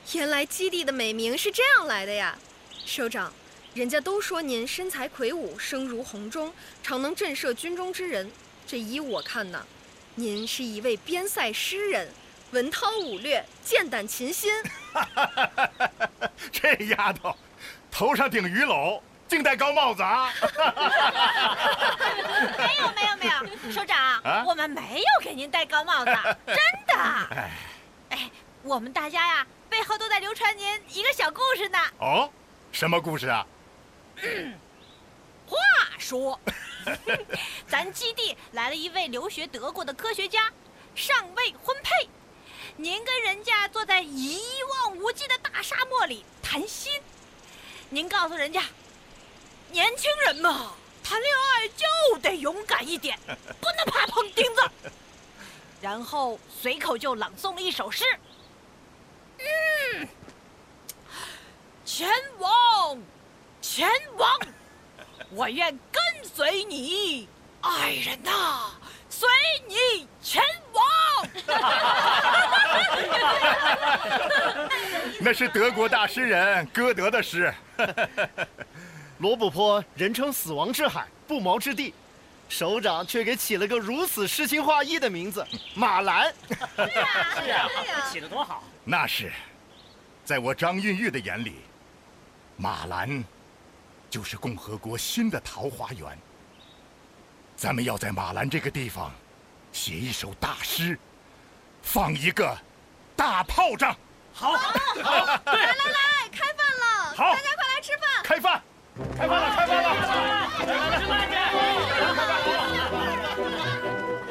原来基地的美名是这样来的呀，首长，人家都说您身材魁梧，声如洪钟，常能震慑军中之人。这依我看呢，您是一位边塞诗人，文韬武略，剑胆琴心。 这丫头，头上顶鱼篓，竟戴高帽子啊！ 没有，首长，我们没有给您戴高帽子，真的。哎，我们大家呀，背后都在流传您一个小故事呢。 哦，什么故事啊？ 话说，咱基地来了一位留学德国的科学家，尚未婚配。您跟人家坐在一望无际的大沙漠里谈心，您告诉人家，年轻人嘛，谈恋爱就得勇敢一点，不能怕碰钉子。然后随口就朗诵了一首诗：前往，前往，我愿跟随你，爱人呐，随你前往。 那是德国大诗人歌德的诗。 罗布泊人称死亡之海，不毛之地，首长却给起了个如此诗情画意的名字马兰。 是啊，起得多好。 那是，在我张蕴玉的眼里，马兰就是共和国新的桃花源。咱们要在马兰这个地方写一首大诗，放一个大炮仗。 好， 来，开饭了！ 好， 大家快来吃饭！ 开饭！开饭了！ 吃饭去！